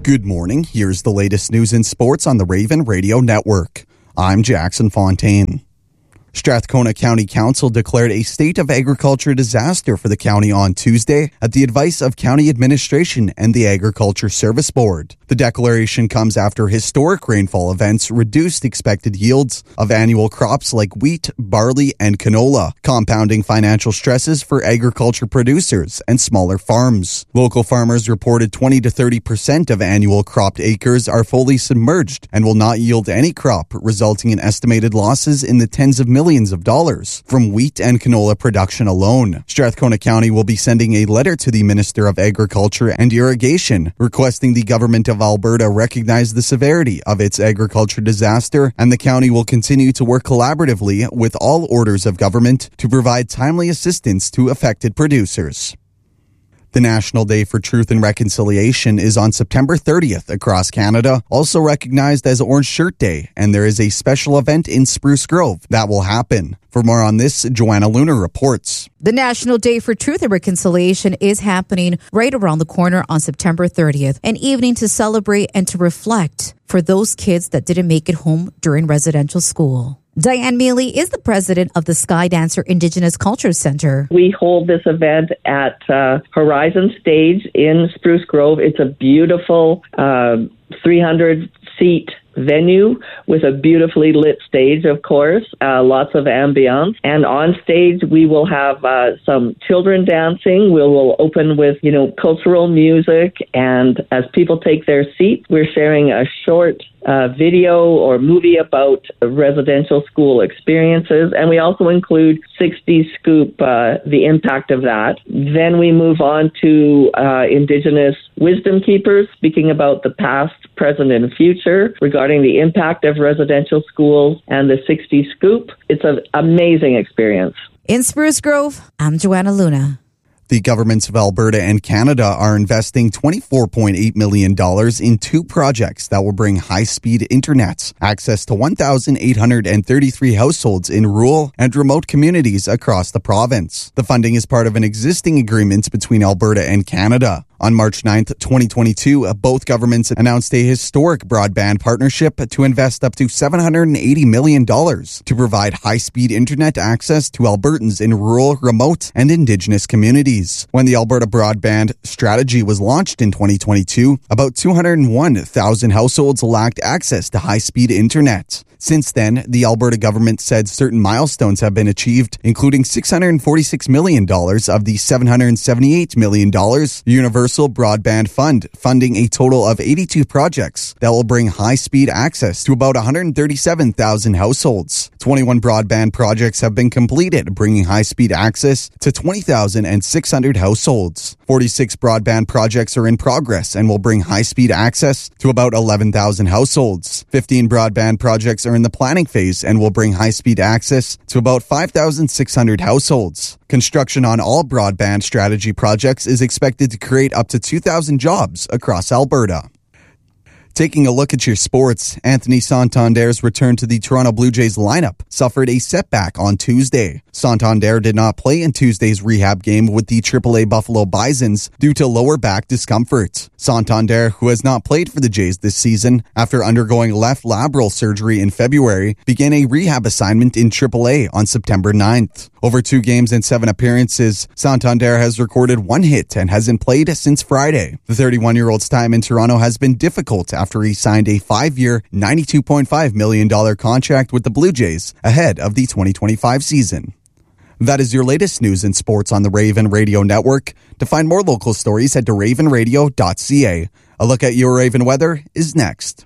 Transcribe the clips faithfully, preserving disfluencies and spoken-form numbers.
Good morning. Here's the latest news and sports on the Raven Radio Network. I'm Jackson Fontaine. Strathcona County Council declared a state of agriculture disaster for the county on Tuesday at the advice of county administration and the Agriculture Service Board. The declaration comes after historic rainfall events reduced expected yields of annual crops like wheat, barley, and canola, compounding financial stresses for agriculture producers and smaller farms. Local farmers reported twenty to thirty percent of annual cropped acres are fully submerged and will not yield any crop, resulting in estimated losses in the tens of millions of dollars from wheat and canola production alone. Strathcona County will be sending a letter to the Minister of Agriculture and Irrigation requesting the government of Alberta recognize the severity of its agriculture disaster, and the county will continue to work collaboratively with all orders of government to provide timely assistance to affected producers. The National Day for Truth and Reconciliation is on September thirtieth across Canada, also recognized as Orange Shirt Day, and there is a special event in Spruce Grove that will happen. For more on this, Joanna Luna reports. The National Day for Truth and Reconciliation is happening right around the corner on September thirtieth, an evening to celebrate and to reflect for those kids that didn't make it home during residential school. Diane Mealy is the president of the Sky Dancer Indigenous Culture Center. We hold this event at uh, Horizon Stage in Spruce Grove. It's a beautiful uh, three hundred seat venue with a beautifully lit stage, of course, uh, lots of ambiance. And on stage, we will have uh, some children dancing. We will open with, you know, cultural music. And as people take their seats, we're sharing a short uh, video or movie about residential school experiences. And we also include sixty Scoop, uh, the impact of that. Then we move on to uh, Indigenous wisdom keepers, speaking about the past, present, and future regarding the impact of residential schools and the sixty Scoop. It's an amazing experience. In Spruce Grove, I'm Joanna Luna. The governments of Alberta and Canada are investing twenty-four point eight million dollars in two projects that will bring high-speed internet access to one thousand eight hundred thirty-three households in rural and remote communities across the province. The funding is part of an existing agreement between Alberta and Canada. On March ninth, twenty twenty-two, both governments announced a historic broadband partnership to invest up to seven hundred eighty million dollars to provide high-speed internet access to Albertans in rural, remote, and Indigenous communities. When the Alberta Broadband Strategy was launched in twenty twenty-two, about two hundred one thousand households lacked access to high-speed internet. Since then, the Alberta government said certain milestones have been achieved, including six hundred forty-six million dollars of the seven hundred seventy-eight million dollars Universal Broadband Fund, funding a total of eighty-two projects that will bring high-speed access to about one hundred thirty-seven thousand households. twenty-one broadband projects have been completed, bringing high-speed access to twenty thousand six hundred households. forty-six broadband projects are in progress and will bring high-speed access to about eleven thousand households. fifteen broadband projects are in the planning phase and will bring high-speed access to about five thousand six hundred households. Construction on all broadband strategy projects is expected to create up to two thousand jobs across Alberta. Taking a look at your sports, Anthony Santander's return to the Toronto Blue Jays lineup suffered a setback on Tuesday. Santander did not play in Tuesday's rehab game with the triple A Buffalo Bisons due to lower back discomfort. Santander, who has not played for the Jays this season after undergoing left labral surgery in February, began a rehab assignment in triple A on September ninth. Over two games and seven appearances, Santander has recorded one hit and hasn't played since Friday. The thirty-one-year-old's time in Toronto has been difficult after he signed a five-year, ninety-two point five million dollars contract with the Blue Jays ahead of the twenty twenty-five season. That is your latest news and sports on the Raven Radio Network. To find more local stories, head to raven radio dot c a. A look at your Raven weather is next.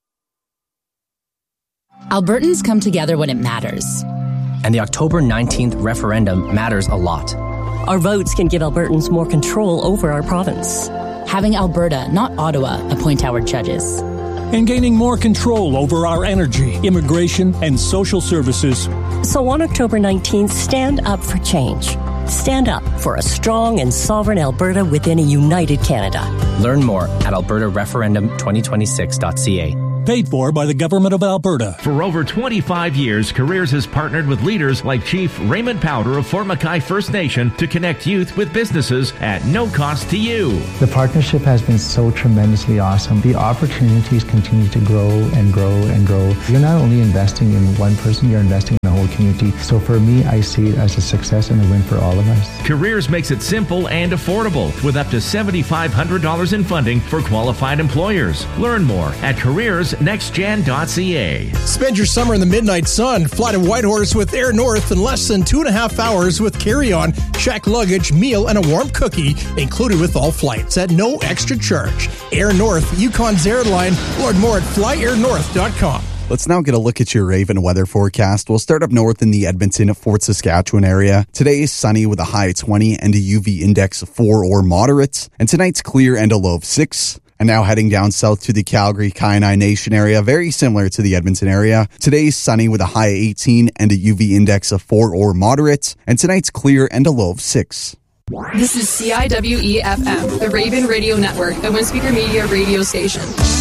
Albertans come together when it matters. And the October nineteenth referendum matters a lot. Our votes can give Albertans more control over our province. Having Alberta, not Ottawa, appoint our judges. And gaining more control over our energy, immigration, and social services. So on October nineteenth, stand up for change. Stand up for a strong and sovereign Alberta within a united Canada. Learn more at alberta referendum twenty twenty-six dot c a. Paid for by the Government of Alberta. For over twenty-five years, Careers has partnered with leaders like Chief Raymond Powder of Fort Mackay First Nation to connect youth with businesses at no cost to you. The partnership has been so tremendously awesome. The opportunities continue to grow and grow and grow. You're not only investing in one person, you're investing in the whole community. So for me, I see it as a success and a win for all of us. Careers makes it simple and affordable with up to seven thousand five hundred dollars in funding for qualified employers. Learn more at careers next gen dot c a. Spend your summer in the midnight sun. Fly to Whitehorse with Air North in less than two and a half hours with carry-on, check luggage, meal, and a warm cookie included with all flights at no extra charge. Air North, Yukon's airline. Learn more at fly air north dot com. Let's now get a look at your Raven weather forecast. We'll start up north in the Edmonton, Fort Saskatchewan area. Today is sunny with a high of twenty and a U V index of four or moderate. And tonight's clear and a low of six. And now heading down south to the Calgary, Kainai Nation area, very similar to the Edmonton area. Today's sunny with a high of eighteen and a U V index of four or moderate. And tonight's clear and a low of six. This is C I W E F M, the Raven Radio Network, the Windspeaker Media radio station.